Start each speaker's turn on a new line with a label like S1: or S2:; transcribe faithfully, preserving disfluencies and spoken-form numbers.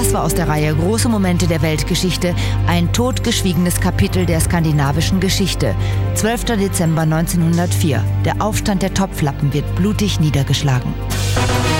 S1: Das war aus der Reihe Große Momente der Weltgeschichte, ein totgeschwiegenes Kapitel der skandinavischen Geschichte. zwölfter Dezember neunzehnhundertvier. Der Aufstand der Topflappen wird blutig niedergeschlagen.